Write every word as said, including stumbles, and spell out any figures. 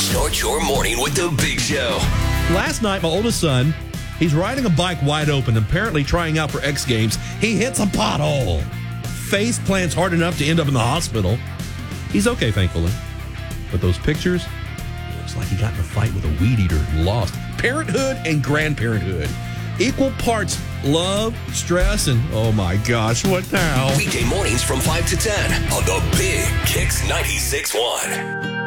Start your morning with the Big Show. Last night, my oldest son, he's riding a bike wide open, apparently trying out for X Games. He hits a pothole. Face plants hard enough to end up in the hospital. He's okay, thankfully. But those pictures, it looks like he got in a fight with a weed eater and lost. Parenthood and grandparenthood. Equal parts love, stress, and oh my gosh, what now? Weekday mornings from five to ten on the Big Kicks ninety-six point one.